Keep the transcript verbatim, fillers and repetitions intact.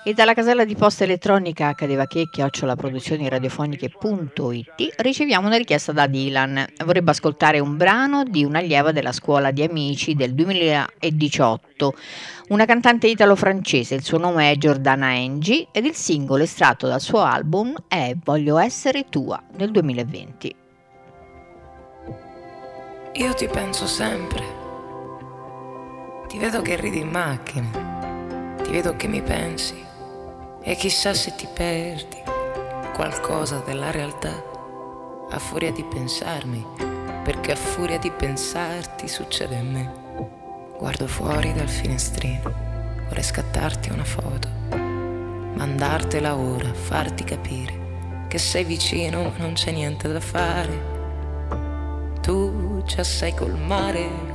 E dalla casella di posta elettronica cadevachè-produzioni radiofoniche.it riceviamo una richiesta da Dylan. Vorrebbe ascoltare un brano di un'allieva della scuola di amici del duemiladiciotto, una cantante italo-francese. Il suo nome è Giordana Angie ed il singolo estratto dal suo album è Voglio essere tua del duemilaventi. Io ti penso sempre, ti vedo che ridi in macchina, ti vedo che mi pensi. E chissà se ti perdi qualcosa della realtà a furia di pensarmi, perché a furia di pensarti succede a me. Guardo fuori dal finestrino, vorrei scattarti una foto, mandartela ora, farti capire che sei vicino ma non c'è niente da fare. Tu già sei col mare